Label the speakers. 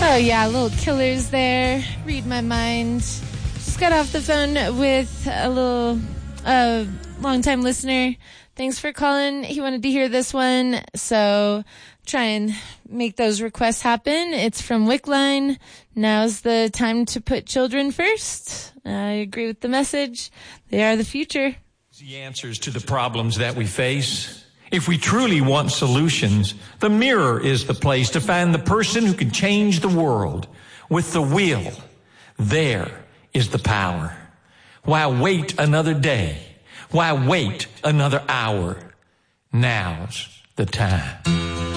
Speaker 1: Oh, yeah, little Killers there. Read My Mind. Just got off the phone with a long-time listener. Thanks for calling. He wanted to hear this one, so try and make those requests happen. It's from Wickline. Now's the time to put children first. I agree with the message. They are the future.
Speaker 2: The answers to the problems that we face. If we truly want solutions, the mirror is the place to find the person who can change the world. With the will, there is the power. Why wait another day? Why wait another hour? Now's the time.